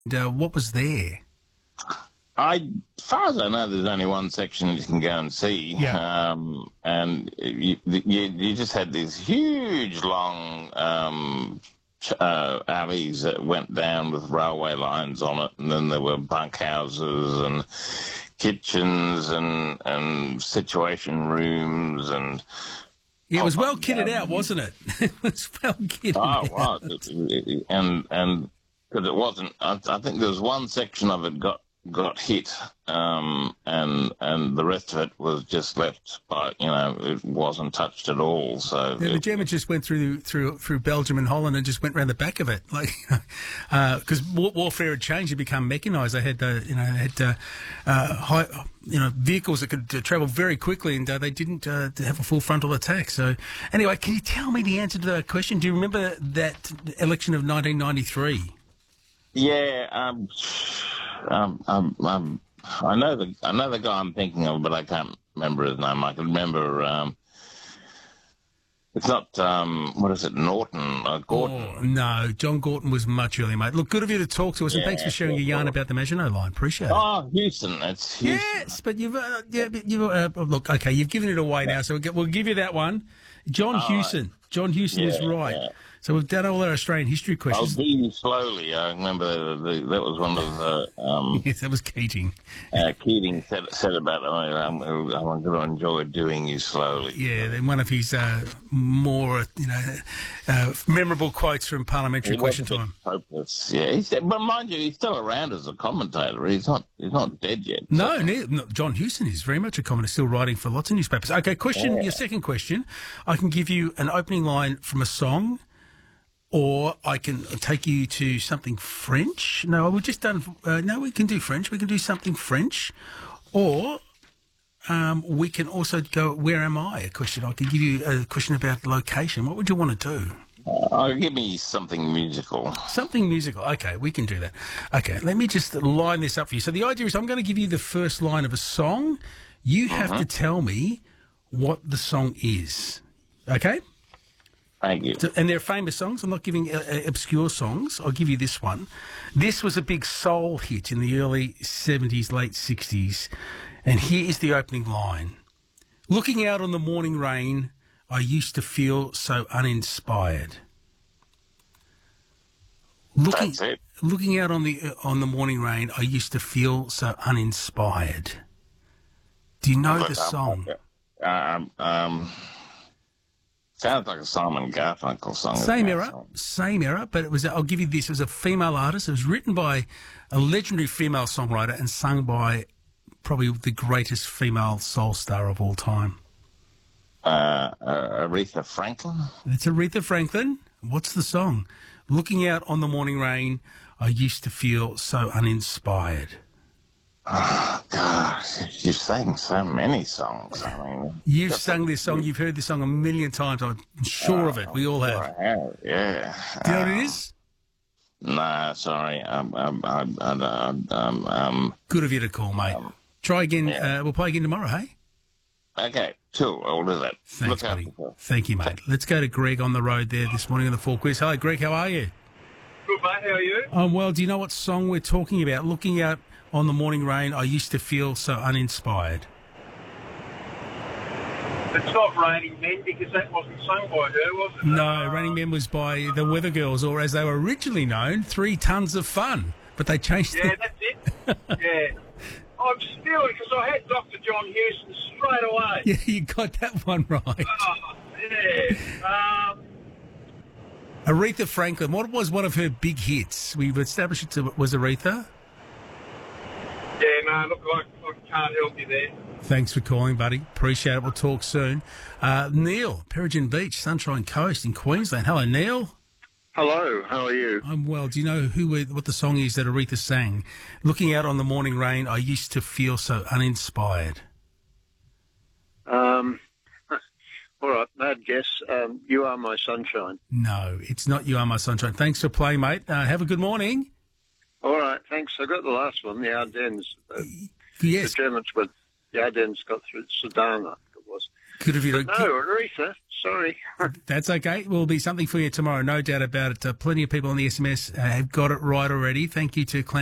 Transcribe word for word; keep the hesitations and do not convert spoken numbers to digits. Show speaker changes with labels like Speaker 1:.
Speaker 1: uh, what was there?
Speaker 2: I, as far as I know, there's only one section you can go and see.
Speaker 1: Yeah.
Speaker 2: Um, and you, you, you just had these huge, long um, ch- uh, alleys that went down with railway lines on it, and then there were bunkhouses and kitchens and and situation rooms and.
Speaker 1: Yeah, it was well kitted out, wasn't it? It was well kitted
Speaker 2: Oh,
Speaker 1: out.
Speaker 2: wow. And and because it wasn't, I, I think there was one section of it got got hit, um, and and the rest of it was just left by, you know, it wasn't touched at all. So
Speaker 1: Yeah, the
Speaker 2: it,
Speaker 1: Germans just went through through through Belgium and Holland and just went round the back of it, like because uh, warfare had changed, it become mechanised. They had uh, you know they had uh, uh, high, you know vehicles that could uh, travel very quickly, and uh, they didn't uh, have a full frontal attack. So anyway, can you tell me the answer to that question? Do you remember that election of nineteen ninety-three?
Speaker 2: yeah, um, um, um, um, I know the I know the guy I'm thinking of, but I can't remember his name. I can remember. Um, It's not, um, what is it, Norton, uh, Gorton?
Speaker 1: Oh, no, John Gorton was much earlier, mate. Look, good of you to talk to us, and
Speaker 2: Yeah,
Speaker 1: thanks for sharing your yarn about the Maginot Line. Appreciate it.
Speaker 2: Oh, Houston, that's Houston.
Speaker 1: Yes, but you've, uh, yeah, but you've, uh, look, okay, you've given it away now, so we'll, get, we'll give you that one. John
Speaker 2: Oh,
Speaker 1: Hewson. John Hewson is
Speaker 2: yeah,
Speaker 1: right.
Speaker 2: yeah.
Speaker 1: So we've done all our Australian history
Speaker 2: I'll
Speaker 1: questions.
Speaker 2: do you slowly. I remember the, the, that was one of the, um,
Speaker 1: Yes, that was Keating.
Speaker 2: uh, Keating said, said about, oh, I'm, I'm going to enjoy doing you slowly.
Speaker 1: Yeah, then one of his uh, more, you know, uh, memorable quotes from parliamentary
Speaker 2: He
Speaker 1: question
Speaker 2: wasn't
Speaker 1: time.
Speaker 2: hopeless. Yeah, he's, but mind you, he's still around as a commentator. He's not, he's not dead yet.
Speaker 1: No, ne- no, John Hewson is very much a commentator, still writing for lots of newspapers. Okay, question,
Speaker 2: Yeah.
Speaker 1: your second question. I can give you an opening line from a song, or I can take you to something French. No, we've just done, uh, no, we can do French. We can do something French. Or um, we can also go, where am I? A question. I can give you a question about location. What would you want to do?
Speaker 2: Uh, give me something musical.
Speaker 1: Something musical. Okay, we can do that. Okay, let me just line this up for you. So the idea is I'm going to give you the first line of a song. You have to tell me what the song is. Okay?
Speaker 2: Thank you.
Speaker 1: So- And they're famous songs. I'm not giving uh, uh, obscure songs. I'll give you this one. This was a big soul hit in the early seventies, late sixties. And here is the opening line. Looking out on the morning rain, I used to feel so uninspired. Looking,
Speaker 2: That's it.
Speaker 1: looking out on the uh, on the morning rain, I used to feel so uninspired. Do you know the song?
Speaker 2: Um, um, sounds like a Simon Garfunkel song.
Speaker 1: Same
Speaker 2: isn't it?
Speaker 1: era, same era, but it was. I'll give you this. It was a female artist. It was written by a legendary female songwriter and sung by probably the greatest female soul star of all time.
Speaker 2: Uh, uh, Aretha Franklin.
Speaker 1: It's Aretha Franklin. What's the song? Looking out on the morning rain, I used to feel so uninspired.
Speaker 2: Oh, gosh, you've sang so many songs. I mean,
Speaker 1: You've sung this song. You've heard this song a million times. I'm sure of it. We all have.
Speaker 2: I have, yeah.
Speaker 1: Do you know what it is?
Speaker 2: Nah, sorry. Um, um, um, um, um, um,
Speaker 1: Good of you to call, mate. Try again.
Speaker 2: yeah.
Speaker 1: Uh, we'll play again tomorrow, hey?
Speaker 2: okay, cool. I'll do that.
Speaker 1: Thanks,
Speaker 2: Look out
Speaker 1: buddy.
Speaker 2: for yourself.
Speaker 1: Thank you, mate. Let's go to Greg on the road there this morning on the Four Quiz. Hello, Greg. How are you?
Speaker 3: Good, mate. How are you?
Speaker 1: Um, well, do you know what song we're talking about? Looking out on the morning rain, I used to feel so uninspired.
Speaker 3: It's not Raining Men because that wasn't sung by her, was it?
Speaker 1: No, Raining Men was by the Weather Girls, or as they were originally known, Three Tons of Fun. But they changed
Speaker 3: Yeah,
Speaker 1: it.
Speaker 3: that's it. Yeah. I'm still, because I had Doctor John Hewson straight away.
Speaker 1: Yeah, you got that one right.
Speaker 3: Oh, yeah. Um,
Speaker 1: Aretha Franklin, what was one of her big hits? We've established it was Aretha.
Speaker 3: yeah, no, look, I, I can't help you there.
Speaker 1: Thanks for calling, buddy. Appreciate it. We'll talk soon. Uh, Neil, Peregrine Beach, Sunshine Coast in Queensland. Hello, Neil.
Speaker 4: Hello, how are you?
Speaker 1: I'm well. Do you know who we- what the song is that Aretha sang? Looking out on the morning rain, I used to feel so uninspired.
Speaker 4: Um, all right, mad guess. Um, you are my sunshine.
Speaker 1: No, it's not You Are My Sunshine. Thanks for playing, mate. Uh, have a good morning.
Speaker 4: All right, thanks. I got the last one, the Ardennes. Uh,
Speaker 1: Yes.
Speaker 4: The Germans were, the Ardennes got through Sudan, I think it was.
Speaker 1: Good of you to
Speaker 4: No, Aretha, sorry.
Speaker 1: That's okay. Will be something for you tomorrow, no doubt about it. Uh, plenty of people on the S M S uh, have got it right already. Thank you to Clan